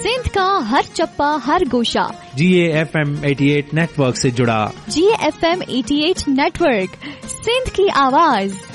सिंध का हर चप्पा हर गोशा GAFM 88 network से जुड़ा। GAFM 88 नेटवर्क, सिंध की आवाज।